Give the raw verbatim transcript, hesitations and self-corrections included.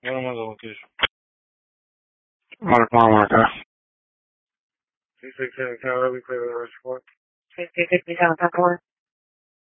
What am I the location? Water farm worker. two six seven Tower, we clear the rest report. six two six seven Tower.